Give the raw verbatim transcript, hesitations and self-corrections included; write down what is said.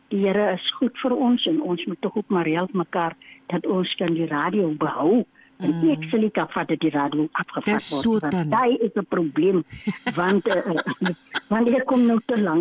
die Here is goed vir ons en ons moet tog ook maar help mekaar dat ons kan die radio behou. En mm. ek sal nie vat dat die radio afgevat Dis so word. dan. Daai is 'n probleem want uh, want ek kom nou te lank